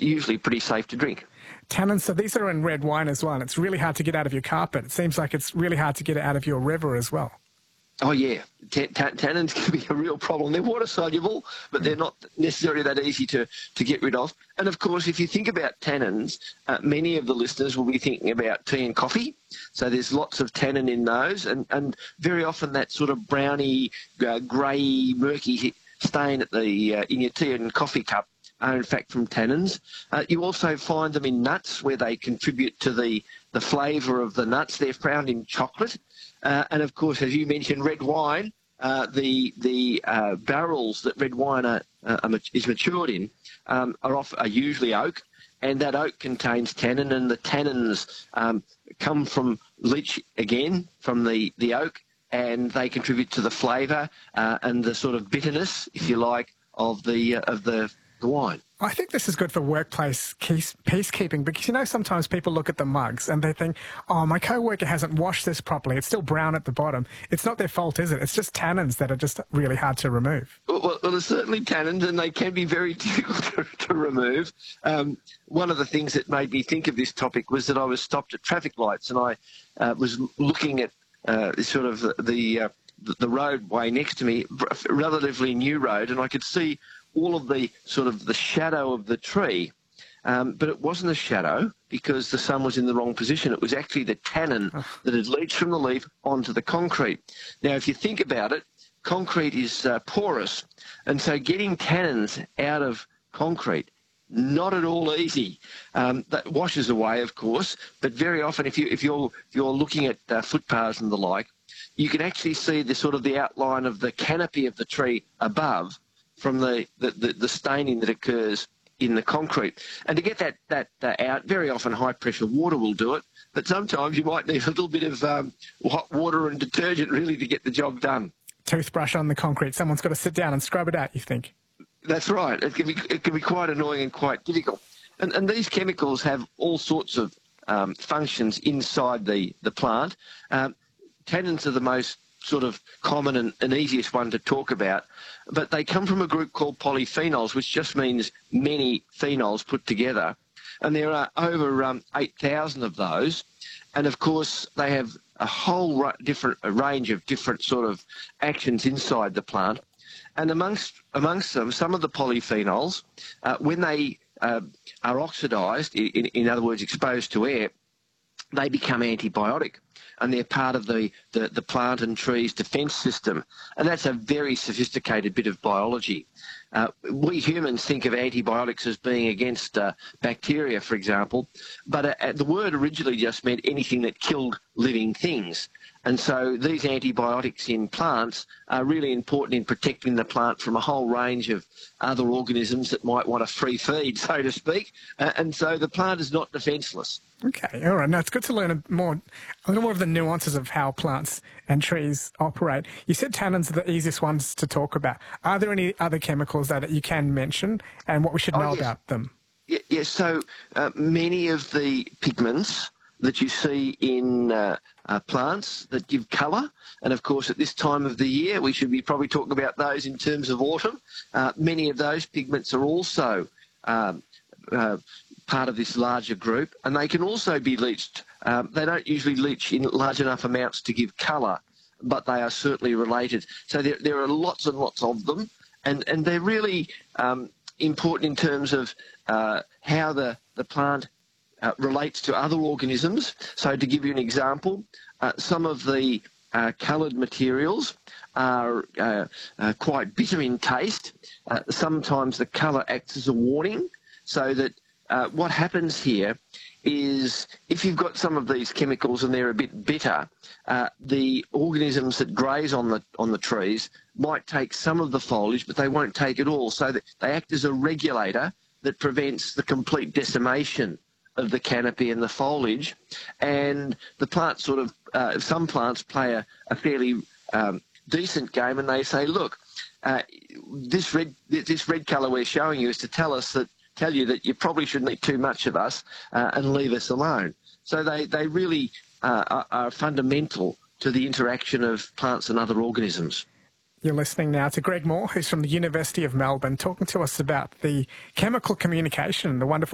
usually pretty safe to drink. Tannins, so these are in red wine as well, and it's really hard to get out of your carpet. It seems like it's really hard to get it out of your river as well. Oh, yeah. Tannins can be a real problem. They're water-soluble, but they're not necessarily that easy to get rid of. And, of course, if you think about tannins, many of the listeners will be thinking about tea and coffee. So there's lots of tannin in those, and very often that sort of browny, grey, murky stain at in your tea and coffee cup are, in fact, from tannins. You also find them in nuts, where they contribute to the flavour of the nuts. They're found in chocolate. And, of course, as you mentioned, red wine, the barrels that red wine is matured in are usually oak, and that oak contains tannin, and the tannins come from leach again from the oak, and they contribute to the flavour and the sort of bitterness, if you like, of the wine. I think this is good for workplace peacekeeping because, sometimes people look at the mugs and they think, oh, my co-worker hasn't washed this properly. It's still brown at the bottom. It's not their fault, is it? It's just tannins that are just really hard to remove. Well, there's certainly tannins, and they can be very difficult to remove. One of the things that made me think of this topic was that I was stopped at traffic lights, and I was looking at sort of the roadway next to me, a relatively new road, and I could see all of the sort of the shadow of the tree, but it wasn't a shadow because the sun was in the wrong position. It was actually the tannin that had leached from the leaf onto the concrete. Now, if you think about it, concrete is porous, and so getting tannins out of concrete, not at all easy. That washes away, of course, but very often if you're looking at footpaths and the like, you can actually see the outline of the canopy of the tree above, from the staining that occurs in the concrete. And to get that out, very often high-pressure water will do it, but sometimes you might need a little bit of hot water and detergent really to get the job done. Toothbrush on the concrete. Someone's got to sit down and scrub it out, you think? That's right. It can be quite annoying and quite difficult. And these chemicals have all sorts of functions inside the plant. Tannins are the most sort of common and easiest one to talk about, but they come from a group called polyphenols, which just means many phenols put together, and there are over 8,000 of those, and of course they have a whole range of different sort of actions inside the plant, and amongst them, some of the polyphenols, when they are oxidised, in other words exposed to air, they become antibiotic, and they're part of the plant and tree's defence system. And that's a very sophisticated bit of biology. We humans think of antibiotics as being against bacteria, for example, but the word originally just meant anything that killed living things. And so these antibiotics in plants are really important in protecting the plant from a whole range of other organisms that might want a free feed, so to speak. And so the plant is not defenceless. Okay, all right. Now, it's good to learn a little more of the nuances of how plants and trees operate. You said tannins are the easiest ones to talk about. Are there any other chemicals that you can mention and what we should know about them? Yes, so many of the pigments that you see in plants that give colour, and of course at this time of the year we should be probably talking about those in terms of autumn. Many of those pigments are also part of this larger group, and they can also be leached. They don't usually leach in large enough amounts to give colour, but they are certainly related. So there are lots and lots of them, and they're really important in terms of how the plant relates to other organisms. So to give you an example, some of the coloured materials are quite bitter in taste. Sometimes the colour acts as a warning, so that what happens here is if you've got some of these chemicals and they're a bit bitter, the organisms that graze on the trees might take some of the foliage, but they won't take it all. So that they act as a regulator that prevents the complete decimation of the canopy and the foliage. And the plants some plants play a fairly decent game, and they say, look, this red colour we're showing you is to tell you that you probably shouldn't eat too much of us and leave us alone. So they really are fundamental to the interaction of plants and other organisms. You're listening now to Greg Moore, who's from the University of Melbourne, talking to us about the chemical communication, the wonderful